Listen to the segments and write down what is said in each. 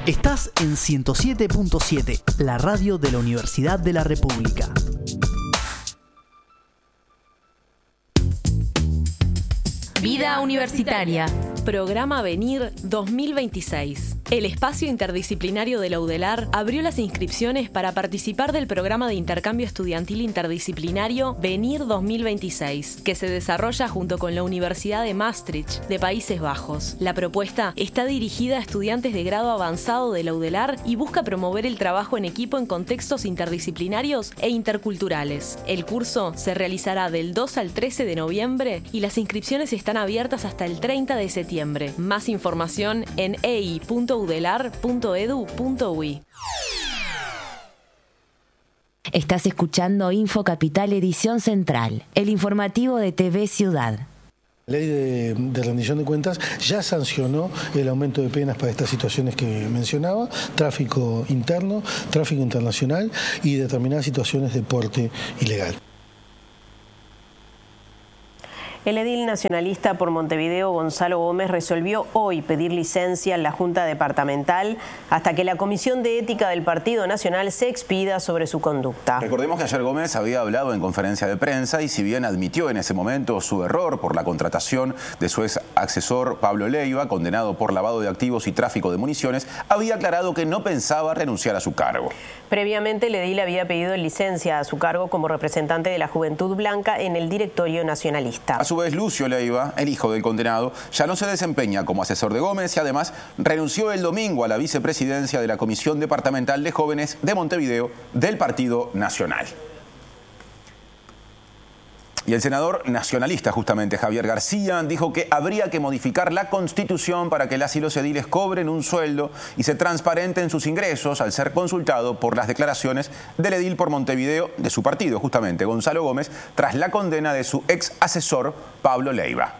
Estás en 107.7, la radio de la Universidad de la República. Vida Universitaria. Programa Venir 2026. El espacio interdisciplinario de la UDELAR abrió las inscripciones para participar del programa de intercambio estudiantil interdisciplinario Venir 2026, que se desarrolla junto con la Universidad de Maastricht de Países Bajos. La propuesta está dirigida a estudiantes de grado avanzado de la UDELAR y busca promover el trabajo en equipo en contextos interdisciplinarios e interculturales. El curso se realizará del 2 al 13 de noviembre y las inscripciones están abiertas hasta el 30 de septiembre. Más información en ei.udelar.edu.uy. Estás escuchando Info Capital Edición Central, el informativo de TV Ciudad. La ley de rendición de cuentas ya sancionó el aumento de penas para estas situaciones que mencionaba, tráfico interno, tráfico internacional y determinadas situaciones de porte ilegal. El edil nacionalista por Montevideo, Gonzalo Gómez, resolvió hoy pedir licencia en la Junta Departamental hasta que la Comisión de Ética del Partido Nacional se expida sobre su conducta. Recordemos que ayer Gómez había hablado en conferencia de prensa y si bien admitió en ese momento su error por la contratación de su ex asesor Pablo Leiva, condenado por lavado de activos y tráfico de municiones, había aclarado que no pensaba renunciar a su cargo. Previamente, el edil había pedido licencia a su cargo como representante de la Juventud Blanca en el directorio nacionalista. A su vez, Lucio Leiva, el hijo del condenado, ya no se desempeña como asesor de Gómez y además renunció el domingo a la vicepresidencia de la Comisión Departamental de Jóvenes de Montevideo del Partido Nacional. Y el senador nacionalista, justamente, Javier García, dijo que habría que modificar la Constitución para que las y los ediles cobren un sueldo y se transparenten sus ingresos al ser consultado por las declaraciones del edil por Montevideo de su partido, justamente, Gonzalo Gómez, tras la condena de su ex asesor, Pablo Leiva.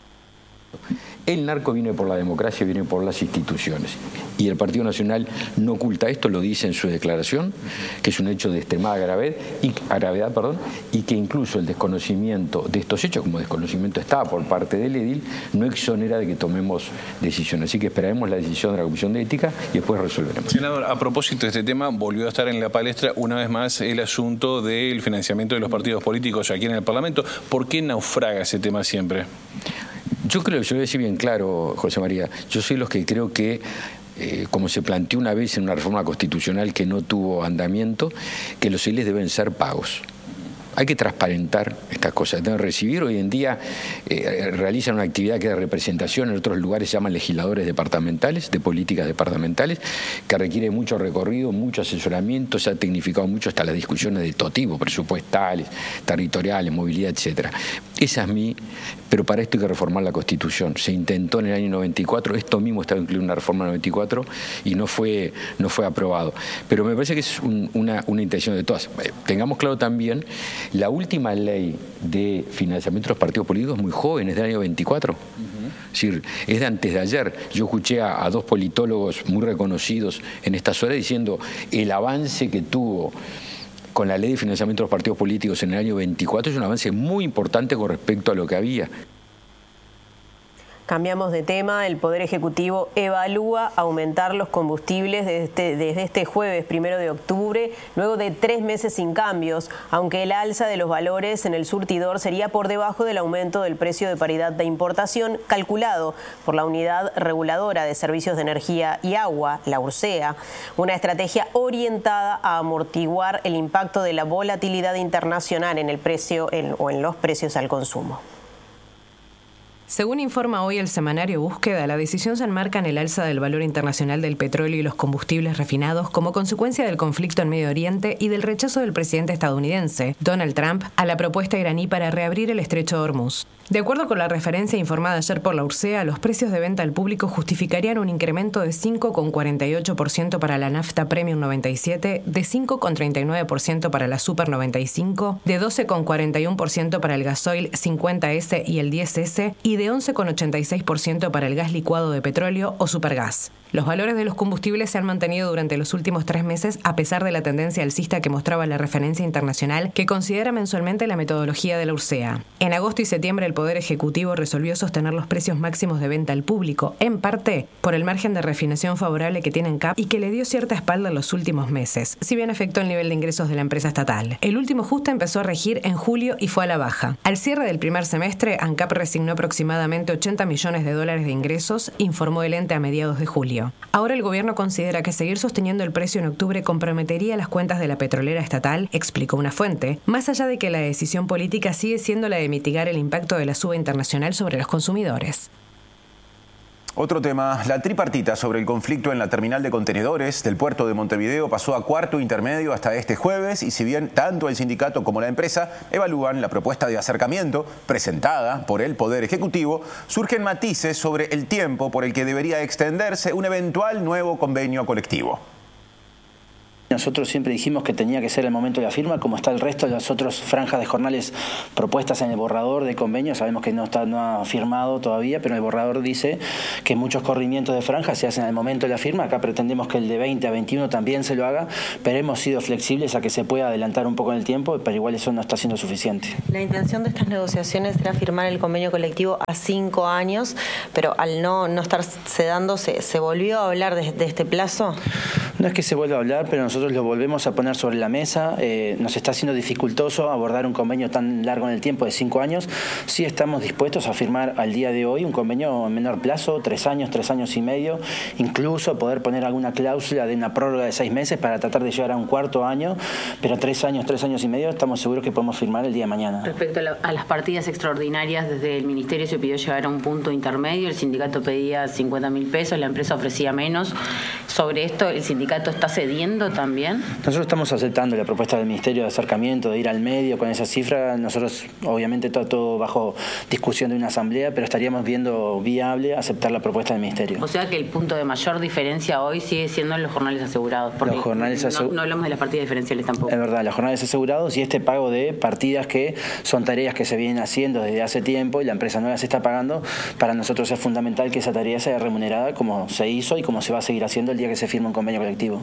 El narco viene por la democracia, viene por las instituciones. Y el Partido Nacional no oculta esto, lo dice en su declaración, que es un hecho de extremada gravedad, y que incluso el desconocimiento de estos hechos, como desconocimiento está por parte del edil, no exonera de que tomemos decisiones. Así que esperaremos la decisión de la Comisión de Ética y después resolveremos. Senador, a propósito de este tema, volvió a estar en la palestra una vez más el asunto del financiamiento de los partidos políticos aquí en el Parlamento. ¿Por qué naufraga ese tema siempre? Yo creo, yo voy a decir bien claro, José María, yo soy los que creo que, como se planteó una vez en una reforma constitucional que no tuvo andamiento, que los ediles deben ser pagos. Hay que transparentar estas cosas, deben recibir. Hoy en día realizan una actividad que es de representación, en otros lugares se llaman legisladores departamentales, de políticas departamentales, que requiere mucho recorrido, mucho asesoramiento, se ha tecnificado mucho hasta las discusiones de todo tipo, presupuestales, territoriales, movilidad, etcétera. Esa es pero para esto hay que reformar la Constitución. Se intentó en el año 94, esto mismo estaba incluido en una reforma en 94 y no fue aprobado. Pero me parece que es una intención de todas. Tengamos claro también, la última ley de financiamiento de los partidos políticos es muy joven, es del año 24. Es decir, es de antes de ayer. Yo escuché a dos politólogos muy reconocidos en estas horas diciendo el avance que tuvo con la ley de financiamiento de los partidos políticos en el año 24 es un avance muy importante con respecto a lo que había. Cambiamos de tema. El Poder Ejecutivo evalúa aumentar los combustibles desde este jueves 1 de octubre, luego de 3 meses sin cambios, aunque el alza de los valores en el surtidor sería por debajo del aumento del precio de paridad de importación calculado por la Unidad Reguladora de Servicios de Energía y Agua, la URSEA, una estrategia orientada a amortiguar el impacto de la volatilidad internacional en el precio o en los precios al consumo. Según informa hoy el semanario Búsqueda, la decisión se enmarca en el alza del valor internacional del petróleo y los combustibles refinados como consecuencia del conflicto en Medio Oriente y del rechazo del presidente estadounidense, Donald Trump, a la propuesta iraní para reabrir el estrecho de Hormuz. De acuerdo con la referencia informada ayer por la URSEA, los precios de venta al público justificarían un incremento de 5,48% para la nafta Premium 97, de 5,39% para la Super 95, de 12,41% para el gasoil 50S y el 10S y de 11,86% para el gas licuado de petróleo o supergas. Los valores de los combustibles se han mantenido durante los últimos 3 meses a pesar de la tendencia alcista que mostraba la referencia internacional que considera mensualmente la metodología de la URSEA. En agosto y septiembre el Poder Ejecutivo resolvió sostener los precios máximos de venta al público, en parte por el margen de refinación favorable que tiene ANCAP y que le dio cierta espalda en los últimos meses, si bien afectó el nivel de ingresos de la empresa estatal. El último ajuste empezó a regir en julio y fue a la baja. Al cierre del primer semestre, ANCAP resignó aproximadamente $80 millones de ingresos, informó el ente a mediados de julio. Ahora el gobierno considera que seguir sosteniendo el precio en octubre comprometería las cuentas de la petrolera estatal, explicó una fuente, más allá de que la decisión política sigue siendo la de mitigar el impacto de la suba internacional sobre los consumidores. Otro tema, la tripartita sobre el conflicto en la terminal de contenedores del puerto de Montevideo pasó a cuarto intermedio hasta este jueves y si bien tanto el sindicato como la empresa evalúan la propuesta de acercamiento presentada por el Poder Ejecutivo, surgen matices sobre el tiempo por el que debería extenderse un eventual nuevo convenio colectivo. Nosotros siempre dijimos que tenía que ser el momento de la firma, como está el resto de las otras franjas de jornales propuestas en el borrador de convenio. Sabemos que no ha firmado todavía, pero el borrador dice que muchos corrimientos de franjas se hacen al momento de la firma. Acá pretendemos que el de 20 a 21 también se lo haga, pero hemos sido flexibles a que se pueda adelantar un poco en el tiempo, pero igual eso no está siendo suficiente. La intención de estas negociaciones era firmar el convenio colectivo a 5 años, pero al no estarse dando, ¿se volvió a hablar de este plazo? No es que se vuelva a hablar, pero nosotros lo volvemos a poner sobre la mesa. Nos está siendo dificultoso abordar un convenio tan largo en el tiempo de 5 años. Sí estamos dispuestos a firmar al día de hoy un convenio en menor plazo, 3 años y medio, incluso poder poner alguna cláusula de una prórroga de 6 meses para tratar de llegar a un cuarto año, pero 3 años y medio estamos seguros que podemos firmar el día de mañana. Respecto a las partidas extraordinarias, desde el Ministerio se pidió llegar a un punto intermedio, el sindicato pedía 50.000 pesos, la empresa ofrecía menos. Sobre esto, ¿el sindicato está cediendo también? Nosotros estamos aceptando la propuesta del Ministerio de acercamiento, de ir al medio con esa cifra. Nosotros, obviamente, todo bajo discusión de una asamblea, pero estaríamos viendo viable aceptar la propuesta del Ministerio. O sea que el punto de mayor diferencia hoy sigue siendo en los jornales asegurados, porque los jornales no hablamos de las partidas diferenciales tampoco. Es verdad, los jornales asegurados y este pago de partidas que son tareas que se vienen haciendo desde hace tiempo y la empresa no las está pagando. Para nosotros es fundamental que esa tarea sea remunerada como se hizo y como se va a seguir haciendo el día que se firme un convenio colectivo.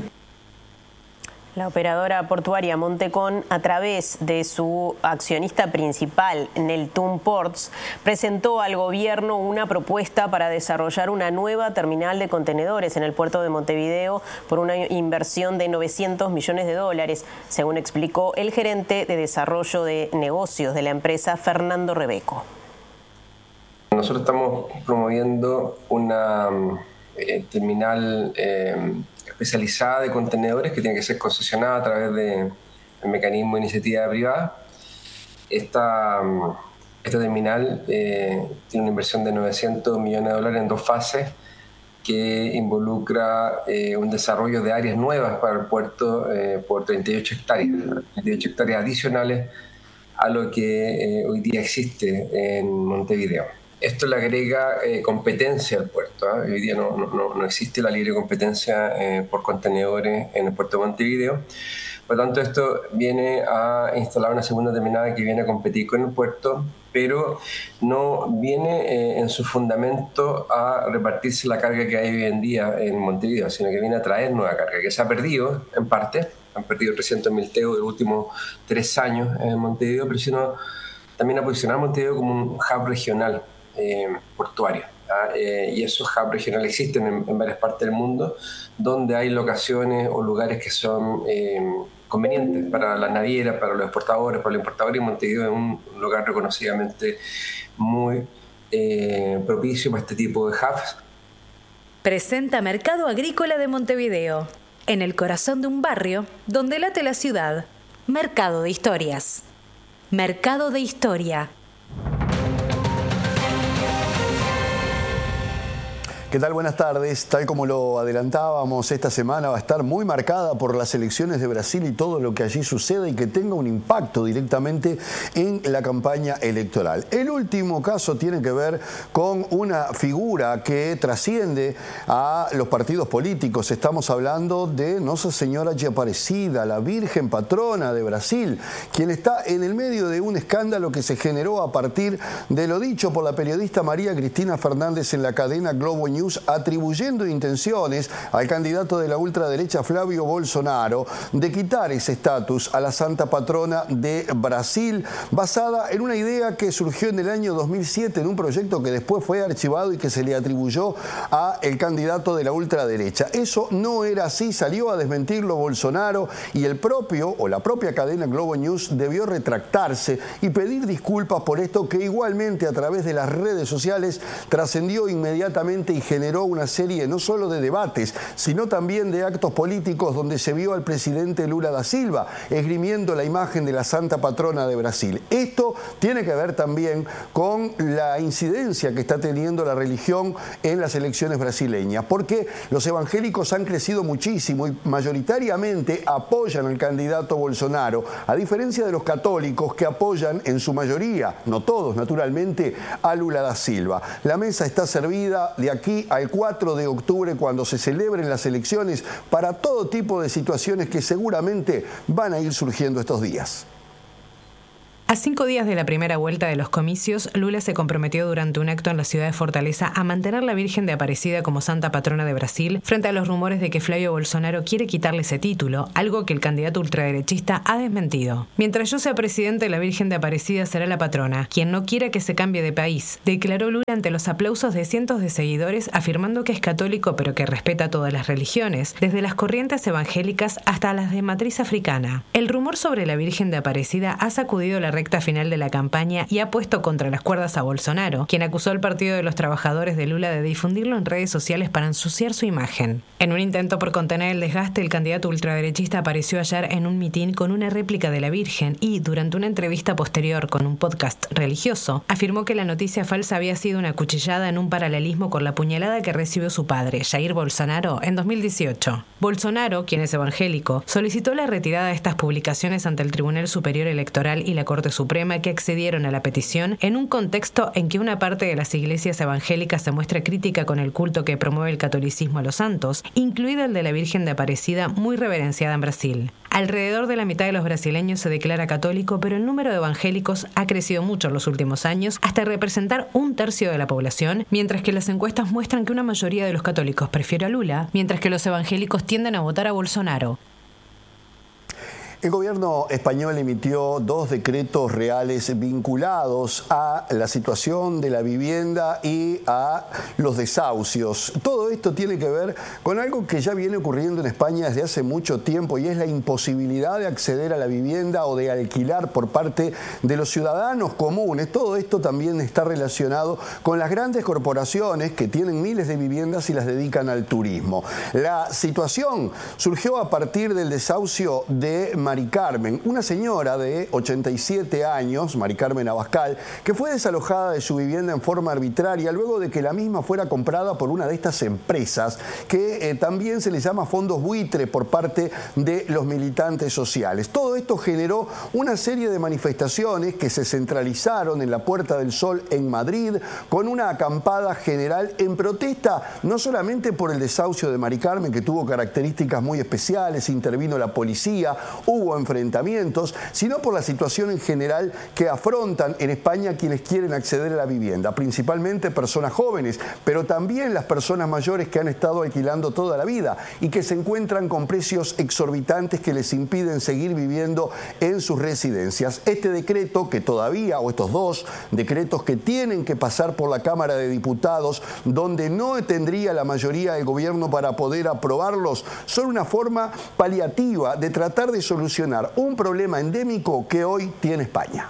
La operadora portuaria Montecón, a través de su accionista principal, Neltun Ports, presentó al gobierno una propuesta para desarrollar una nueva terminal de contenedores en el puerto de Montevideo por una inversión de $900 millones, según explicó el gerente de desarrollo de negocios de la empresa, Fernando Rebeco. Nosotros estamos promoviendo una terminal especializada de contenedores que tiene que ser concesionada a través del mecanismo de iniciativa privada. Esta terminal tiene una inversión de $900 millones en 2 fases que involucra un desarrollo de áreas nuevas para el puerto por 38 hectáreas adicionales a lo que hoy día existe en Montevideo. Esto le agrega competencia al puerto. Hoy día no existe la libre competencia por contenedores en el puerto de Montevideo. Por lo tanto, esto viene a instalar una segunda terminal que viene a competir con el puerto, pero no viene en su fundamento a repartirse la carga que hay hoy en día en Montevideo, sino que viene a traer nueva carga, que se ha perdido en parte. Han perdido 300.000 TEU en los últimos 3 años en Montevideo, pero sino también a posicionar a Montevideo como un hub regional portuario. Y esos hubs regionales existen en varias partes del mundo, donde hay locaciones o lugares que son convenientes para las navieras, para los exportadores, para los importadores, y Montevideo es un lugar reconocidamente muy propicio para este tipo de hubs. Presenta Mercado Agrícola de Montevideo, en el corazón de un barrio donde late la ciudad. Mercado de Historias. Mercado de Historia. ¿Qué tal? Buenas tardes. Tal como lo adelantábamos, esta semana va a estar muy marcada por las elecciones de Brasil y todo lo que allí sucede y que tenga un impacto directamente en la campaña electoral. El último caso tiene que ver con una figura que trasciende a los partidos políticos. Estamos hablando de Nossa Señora de Aparecida, la Virgen Patrona de Brasil, quien está en el medio de un escándalo que se generó a partir de lo dicho por la periodista María Cristina Fernández en la cadena Globo News News atribuyendo intenciones al candidato de la ultraderecha Flavio Bolsonaro de quitar ese estatus a la santa patrona de Brasil, basada en una idea que surgió en el año 2007 en un proyecto que después fue archivado y que se le atribuyó a el candidato de la ultraderecha. Eso no era así, salió a desmentirlo Bolsonaro y la propia cadena Globo News debió retractarse y pedir disculpas por esto, que igualmente a través de las redes sociales trascendió inmediatamente y generó una serie no solo de debates, sino también de actos políticos donde se vio al presidente Lula da Silva esgrimiendo la imagen de la santa patrona de Brasil. Esto tiene que ver también con la incidencia que está teniendo la religión en las elecciones brasileñas, porque los evangélicos han crecido muchísimo y mayoritariamente apoyan al candidato Bolsonaro, a diferencia de los católicos que apoyan en su mayoría, no todos naturalmente, a Lula da Silva. La mesa está servida de aquí al 4 de octubre, cuando se celebren las elecciones, para todo tipo de situaciones que seguramente van a ir surgiendo estos días. A 5 días de la primera vuelta de los comicios, Lula se comprometió durante un acto en la ciudad de Fortaleza a mantener la Virgen de Aparecida como santa patrona de Brasil frente a los rumores de que Flavio Bolsonaro quiere quitarle ese título, algo que el candidato ultraderechista ha desmentido. Mientras yo sea presidente, la Virgen de Aparecida será la patrona, quien no quiera que se cambie de país, declaró Lula ante los aplausos de cientos de seguidores, afirmando que es católico pero que respeta todas las religiones, desde las corrientes evangélicas hasta las de matriz africana. El rumor sobre la Virgen de Aparecida ha sacudido la recta final de la campaña y ha puesto contra las cuerdas a Bolsonaro, quien acusó al Partido de los Trabajadores de Lula de difundirlo en redes sociales para ensuciar su imagen. En un intento por contener el desgaste, el candidato ultraderechista apareció ayer en un mitin con una réplica de la Virgen y, durante una entrevista posterior con un podcast religioso, afirmó que la noticia falsa había sido una cuchillada en un paralelismo con la puñalada que recibió su padre, Jair Bolsonaro, en 2018. Bolsonaro, quien es evangélico, solicitó la retirada de estas publicaciones ante el Tribunal Superior Electoral y la Corte Suprema, que accedieron a la petición en un contexto en que una parte de las iglesias evangélicas se muestra crítica con el culto que promueve el catolicismo a los santos, incluido el de la Virgen de Aparecida, muy reverenciada en Brasil. Alrededor de la mitad de los brasileños se declara católico, pero el número de evangélicos ha crecido mucho en los últimos años, hasta representar 1/3 de la población, mientras que las encuestas muestran que una mayoría de los católicos prefiere a Lula, mientras que los evangélicos tienden a votar a Bolsonaro. El gobierno español emitió 2 decretos reales vinculados a la situación de la vivienda y a los desahucios. Todo esto tiene que ver con algo que ya viene ocurriendo en España desde hace mucho tiempo, y es la imposibilidad de acceder a la vivienda o de alquilar por parte de los ciudadanos comunes. Todo esto también está relacionado con las grandes corporaciones que tienen miles de viviendas y las dedican al turismo. La situación surgió a partir del desahucio de Mari Carmen, una señora de 87 años, Mari Carmen Abascal, que fue desalojada de su vivienda en forma arbitraria luego de que la misma fuera comprada por una de estas empresas que también se les llama fondos buitre por parte de los militantes sociales. Todo esto generó una serie de manifestaciones que se centralizaron en la Puerta del Sol en Madrid, con una acampada general en protesta no solamente por el desahucio de Mari Carmen, que tuvo características muy especiales, intervino la policía, hubo enfrentamientos, sino por la situación en general que afrontan en España quienes quieren acceder a la vivienda, principalmente personas jóvenes, pero también las personas mayores que han estado alquilando toda la vida y que se encuentran con precios exorbitantes que les impiden seguir viviendo en sus residencias. Este decreto que todavía, o estos 2 decretos que tienen que pasar por la Cámara de Diputados, donde no tendría la mayoría del gobierno para poder aprobarlos, son una forma paliativa de tratar de solucionar un problema endémico que hoy tiene España.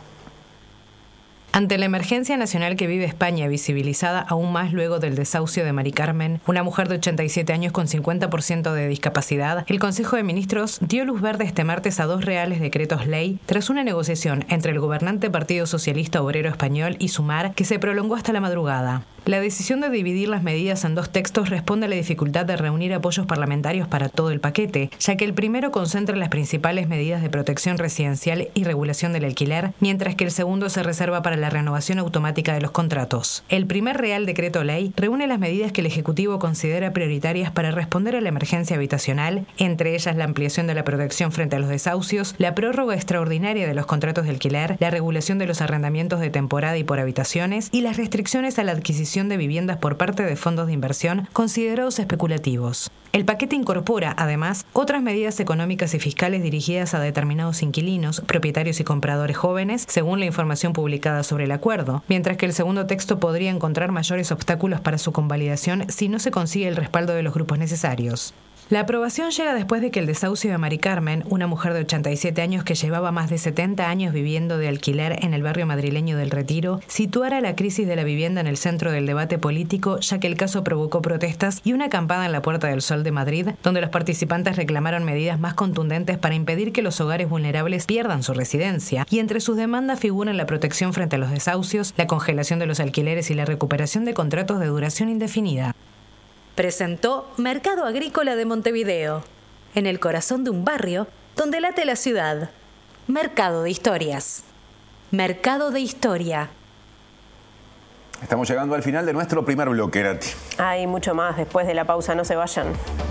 Ante la emergencia nacional que vive España, visibilizada aún más luego del desahucio de Mari Carmen, una mujer de 87 años con 50% de discapacidad, el Consejo de Ministros dio luz verde este martes a 2 reales decretos ley tras una negociación entre el gobernante Partido Socialista Obrero Español y Sumar, que se prolongó hasta la madrugada. La decisión de dividir las medidas en 2 textos responde a la dificultad de reunir apoyos parlamentarios para todo el paquete, ya que el primero concentra las principales medidas de protección residencial y regulación del alquiler, mientras que el segundo se reserva para la la renovación automática de los contratos. El primer Real Decreto Ley reúne las medidas que el Ejecutivo considera prioritarias para responder a la emergencia habitacional, entre ellas la ampliación de la protección frente a los desahucios, la prórroga extraordinaria de los contratos de alquiler, la regulación de los arrendamientos de temporada y por habitaciones y las restricciones a la adquisición de viviendas por parte de fondos de inversión considerados especulativos. El paquete incorpora, además, otras medidas económicas y fiscales dirigidas a determinados inquilinos, propietarios y compradores jóvenes, según la información publicada sobre el acuerdo, mientras que el segundo texto podría encontrar mayores obstáculos para su convalidación si no se consigue el respaldo de los grupos necesarios. La aprobación llega después de que el desahucio de Mari Carmen, una mujer de 87 años que llevaba más de 70 años viviendo de alquiler en el barrio madrileño del Retiro, situara la crisis de la vivienda en el centro del debate político, ya que el caso provocó protestas y una acampada en la Puerta del Sol de Madrid, donde los participantes reclamaron medidas más contundentes para impedir que los hogares vulnerables pierdan su residencia, y entre sus demandas figuran la protección frente a los desahucios, la congelación de los alquileres y la recuperación de contratos de duración indefinida. Presentó Mercado Agrícola de Montevideo, en el corazón de un barrio donde late la ciudad. Mercado de Historias. Mercado de Historia. Estamos llegando al final de nuestro primer bloque, Nati. Hay mucho más después de la pausa, no se vayan.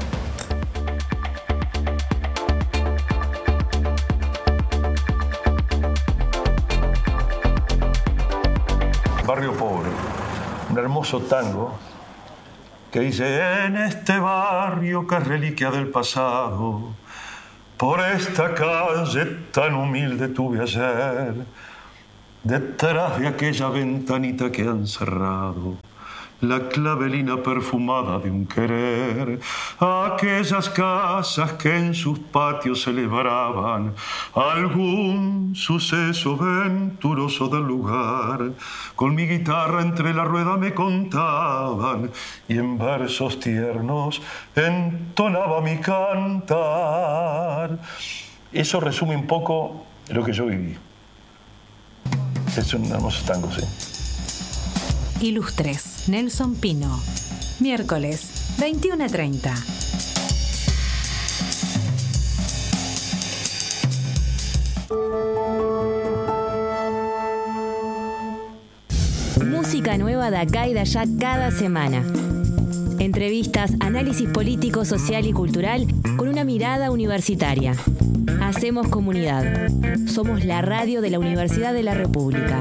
Barrio Pobre, un hermoso tango que dice: en este barrio que es reliquia del pasado, por esta calle tan humilde tuve ayer, detrás de aquella ventanita que han cerrado, la clavelina perfumada de un querer, aquellas casas que en sus patios celebraban algún suceso venturoso del lugar, con mi guitarra entre la rueda me contaban y en versos tiernos entonaba mi cantar. Eso resume un poco lo que yo viví. Es un hermoso tango, sí. Ilustres, Nelson Pino. Miércoles, 21:30. Música nueva de acá y de allá cada semana. Entrevistas, análisis político, social y cultural con una mirada universitaria. Hacemos comunidad. Somos la radio de la Universidad de la República.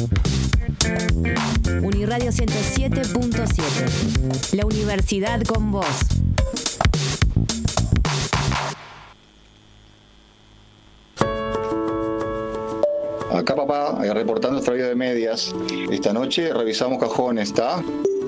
Uniradio 107.7. La universidad con vos. Acá papá, reportando extravío de medias. Esta noche revisamos cajones, ¿está?